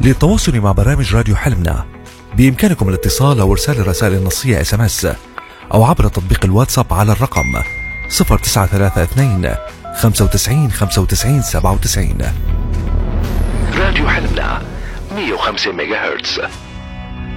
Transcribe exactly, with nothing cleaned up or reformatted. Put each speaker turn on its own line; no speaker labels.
للتواصل مع برامج راديو حلمنا بإمكانكم الاتصال أو إرسال الرسائل النصية اس ام اس أو عبر تطبيق الواتساب على الرقم صفر تسعة ثلاثة اثنين خمسة وتسعين خمسة وتسعين سبعة وتسعين.
راديو حلمنا مية وخمسين ميجا هرتز.